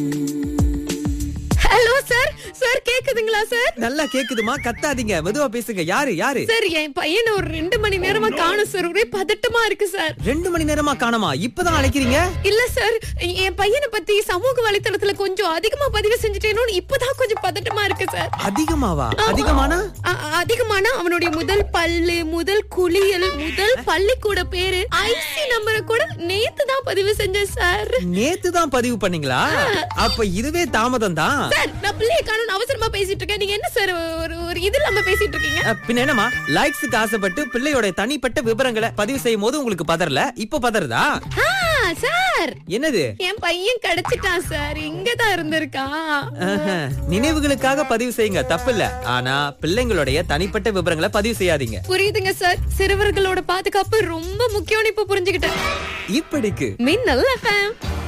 Hello sir. Sir கேக்குதுங்களா sir? நல்லா கேக்குதுமா, கத்தாதீங்க, மெதுவா பேசுங்க. யாரு யாரு? சார் என் பையனை ஒரு 2 மணி நேரமா காணோம் சார். ஒரே பதட்டமா இருக்கு சார். 2 மணி நேரமா காணோமா? இப்பதான் அழைக்கிறீங்க? இல்ல சார், என் பையனை பத்தி சமூக வலைத்தளத்துல கொஞ்சம் அதிகமா பதிவு செஞ்சுட்டேனோன்னு இப்பதான் கொஞ்சம் பதட்டமா இருக்கு சார். அதிகமாவா? அதிகமானா? அதிகமான அவனுடைய முதல் பல்லு, முதல் குளியல், முதல் பள்ளிக்கூட பேரு, ஐசி நம்பரை கூட நேத்து தான் பதிவு செஞ்சேன் சார். நேத்து தான் பதிவு பண்ணீங்களா? அப்ப இதுவே தாமதம் தான். சார் நான் பிள்ளைய காணோம்னு அவசரமா பேசிட்டு இருக்கேன். நீங்க என்ன சார் ஒரு இது இல்லாம பேசிட்டு இருக்கீங்க? பின்ன என்னமா, லைக்ஸுக்கு ஆசைப்பட்டு பிள்ளையோட தனிப்பட்ட விவரங்களை பதிவு செய்யும் போது உங்களுக்கு பதறல, இப்ப பதறதா? சார் என்னது? என் பையன் கிடைச்சிட்டான் சார். இங்கதான் இருந்திருக்கான். நினைவுகளுக்காக பதிவு செய்யுங்க, தப்பில்ல. ஆனா பிள்ளைங்களுடைய தனிப்பட்ட விவரங்களை பதிவு செய்யாதீங்க. புரியுதுங்க சார். சிறுவர்களோட பாதுகாப்பு ரொம்ப முக்கியம்னு இப்ப புரிஞ்சுக்கிட்டேன். இப்படிக்கு மின்னல் FM.